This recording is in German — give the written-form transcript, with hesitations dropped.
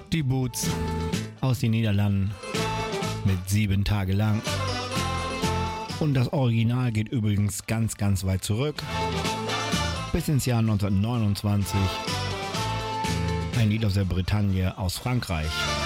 Die Boots aus den Niederlanden mit 7 Tage lang. Und das Original geht übrigens ganz, ganz weit zurück. Bis ins Jahr 1929. Ein Lied aus der Bretagne, aus Frankreich.